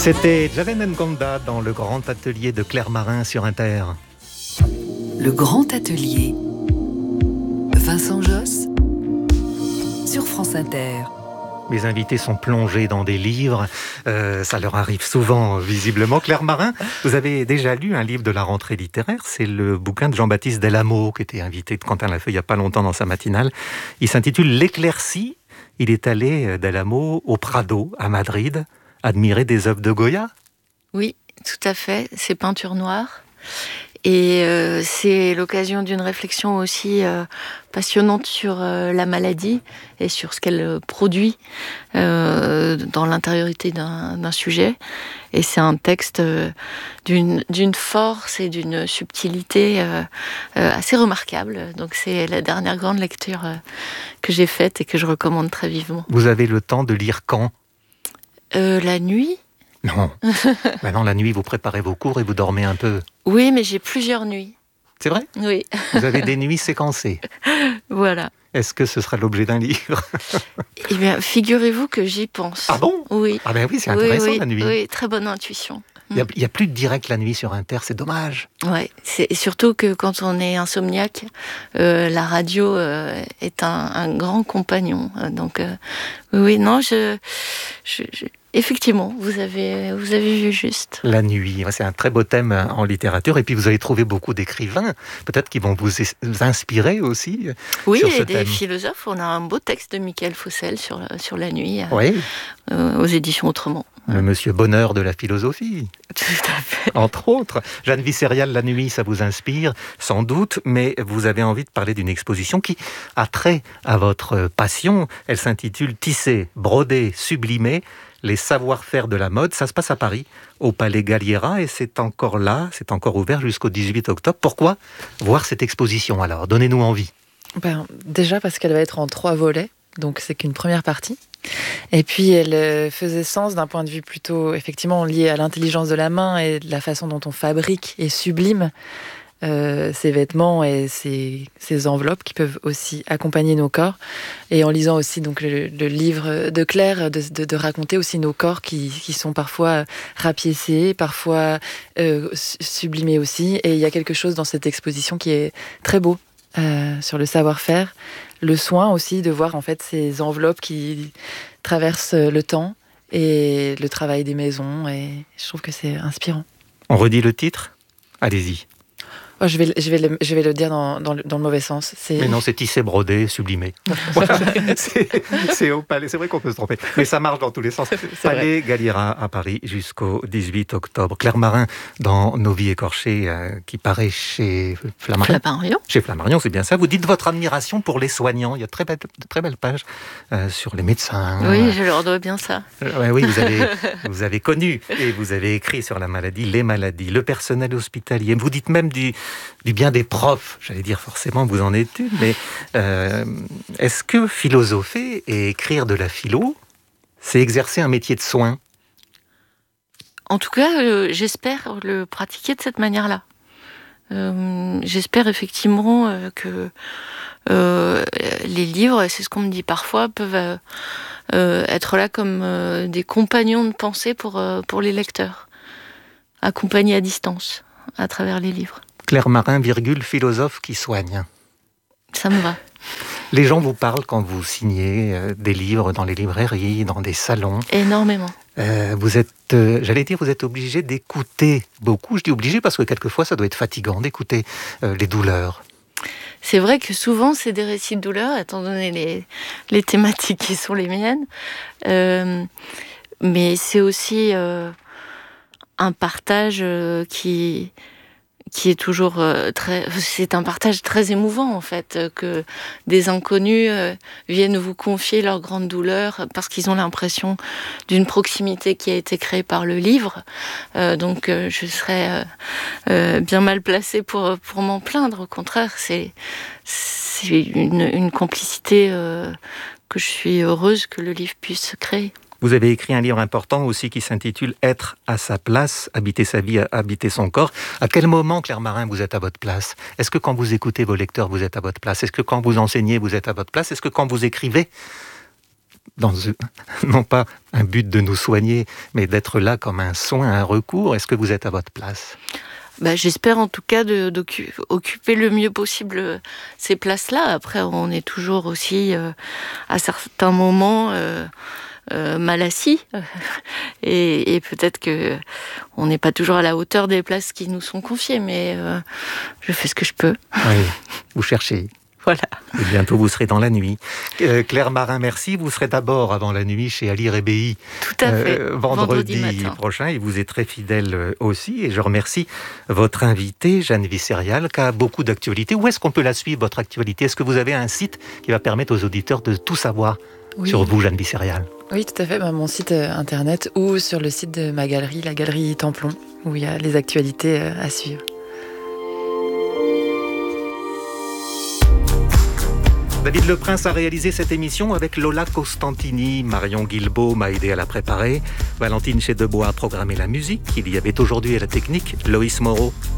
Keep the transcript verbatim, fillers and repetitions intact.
C'était Jalen Ngonda dans le grand atelier de Claire Marin sur Inter. Le grand atelier. Vincent Josse sur France Inter. Mes invités sont plongés dans des livres, euh, ça leur arrive souvent visiblement. Claire Marin, vous avez déjà lu un livre de la rentrée littéraire, c'est le bouquin de Jean-Baptiste Delamo, qui était invité de Quentin Lafeuille il n'y a pas longtemps dans sa matinale. Il s'intitule L'éclaircie. Il est allé, Delamo, au Prado, à Madrid, admirer des œuvres de Goya. Oui, tout à fait, ces peintures noires. Et euh, c'est l'occasion d'une réflexion aussi euh, passionnante sur euh, la maladie et sur ce qu'elle produit euh, dans l'intériorité d'un, d'un sujet. Et c'est un texte euh, d'une, d'une force et d'une subtilité euh, euh, assez remarquable. Donc c'est la dernière grande lecture euh, que j'ai faite et que je recommande très vivement. Vous avez le temps de lire quand ? euh, La nuit. Non. Maintenant, la nuit, vous préparez vos cours et vous dormez un peu. Oui, mais j'ai plusieurs nuits. C'est vrai ? Oui. Vous avez des nuits séquencées. Voilà. Est-ce que ce sera l'objet d'un livre ? Eh bien, figurez-vous que j'y pense. Ah bon ? Oui. Ah ben oui, c'est intéressant, oui, oui, la nuit. Oui, très bonne intuition. Il n'y a, a plus de direct la nuit sur Inter, c'est dommage. Ouais, c'est surtout que quand on est insomniaque, euh, la radio euh, est un, un grand compagnon. Donc, euh, oui, oui, non, je, je, je effectivement, vous avez, vous avez vu juste. La nuit, c'est un très beau thème en littérature. Et puis vous avez trouvé beaucoup d'écrivains, peut-être qui vont vous inspirer aussi. Oui, sur et ce des thème. philosophes. On a un beau texte de Michael Fossel sur, sur la nuit, oui. euh, aux éditions Autrement. Le monsieur Bonheur de la philosophie. Tout à fait. Entre autres. Jeanne Visserial, la nuit, ça vous inspire, sans doute, mais vous avez envie de parler d'une exposition qui a trait à votre passion. Elle s'intitule Tisser, broder, sublimer, les savoir-faire de la mode. Ça se passe à Paris, au Palais Galliera, et c'est encore là, c'est encore ouvert jusqu'au dix-huit octobre. Pourquoi voir cette exposition alors ? Donnez-nous envie. Ben, déjà parce qu'elle va être en trois volets, donc c'est qu'une première partie. Et puis elle faisait sens d'un point de vue plutôt effectivement lié à l'intelligence de la main et de la façon dont on fabrique et sublime euh, ces vêtements et ces, ces enveloppes qui peuvent aussi accompagner nos corps. Et en lisant aussi donc le, le livre de Claire, de, de, de raconter aussi nos corps qui, qui sont parfois rapiécés, parfois euh, sublimés aussi. Et il y a quelque chose dans cette exposition qui est très beau euh, sur le savoir-faire. Le soin aussi de voir en fait ces enveloppes qui traversent le temps et le travail des maisons, et je trouve que c'est inspirant. On redit le titre ? Allez-y. Oh, je, vais, je, vais le, je vais le dire dans, dans, le, dans le mauvais sens. C'est... Mais non, c'est tissé, brodé, sublimé. Voilà. c'est, c'est au Palais. C'est vrai qu'on peut se tromper, mais ça marche dans tous les sens. C'est Palais vrai. Galliera à Paris jusqu'au dix-huit octobre. Claire Marin, dans Nos vies écorchées, euh, qui paraît chez Flammarion. Flammarion. Chez Flammarion, c'est bien ça. Vous dites votre admiration pour les soignants. Il y a de très belles, de très belles pages euh, sur les médecins. Oui, je leur dois bien ça. Euh, oui, vous avez, vous avez connu et vous avez écrit sur la maladie, les maladies, le personnel hospitalier. Vous dites même du du bien des profs, j'allais dire forcément vous en êtes une, mais euh, est-ce que philosopher et écrire de la philo, c'est exercer un métier de soin ? En tout cas, euh, j'espère le pratiquer de cette manière-là. Euh, j'espère effectivement euh, que euh, les livres, c'est ce qu'on me dit parfois, peuvent euh, euh, être là comme euh, des compagnons de pensée pour, euh, pour les lecteurs, accompagnés à distance à travers les livres. Claire Marin, virgule, philosophe qui soigne. Ça me va. Les gens vous parlent quand vous signez euh, des livres dans les librairies, dans des salons. Énormément. Euh, vous êtes, euh, j'allais dire, vous êtes obligé d'écouter beaucoup. Je dis obligé parce que quelquefois ça doit être fatigant d'écouter euh, les douleurs. C'est vrai que souvent c'est des récits de douleur, étant donné les, les thématiques qui sont les miennes. Euh, mais c'est aussi euh, un partage euh, qui... qui est toujours euh, très... C'est un partage très émouvant, en fait, euh, que des inconnus euh, viennent vous confier leur grande douleur parce qu'ils ont l'impression d'une proximité qui a été créée par le livre. Euh, donc, euh, je serais euh, euh, bien mal placée pour, pour m'en plaindre. Au contraire, c'est, c'est une, une complicité euh, que je suis heureuse que le livre puisse créer. Vous avez écrit un livre important aussi qui s'intitule « Être à sa place, habiter sa vie, habiter son corps ». À quel moment, Claire Marin, vous êtes à votre place ? Est-ce que quand vous écoutez vos lecteurs, vous êtes à votre place ? Est-ce que quand vous enseignez, vous êtes à votre place ? Est-ce que quand vous écrivez, dans non pas un but de nous soigner, mais d'être là comme un soin, un recours. Est-ce que vous êtes à votre place ? Bah, j'espère en tout cas de, d'occuper le mieux possible ces places-là. Après, on est toujours aussi, euh, à certains moments, euh, euh, mal assis. et, et peut-être qu'on n'est pas toujours à la hauteur des places qui nous sont confiées, mais euh, je fais ce que je peux. Oui, vous cherchez. Voilà. Et bientôt, vous serez dans la nuit. Euh, Claire Marin, merci. Vous serez d'abord avant la nuit chez Ali Rebéi. Tout à fait. Euh, vendredi, vendredi prochain. Et vous êtes très fidèle aussi. Et je remercie votre invitée, Jeanne Visserial, qui a beaucoup d'actualités. Où est-ce qu'on peut la suivre, votre actualité ? Est-ce que vous avez un site qui va permettre aux auditeurs de tout savoir oui. sur vous, Jeanne Visserial ? Oui, tout à fait. Ben, mon site internet ou sur le site de ma galerie, la galerie Templon, où il y a les actualités à suivre. David Leprince a réalisé cette émission avec Lola Costantini. Marion Guilbault m'a aidé à la préparer. Valentine Chedebois a programmé la musique. Il y avait aujourd'hui à la technique Loïs Moreau.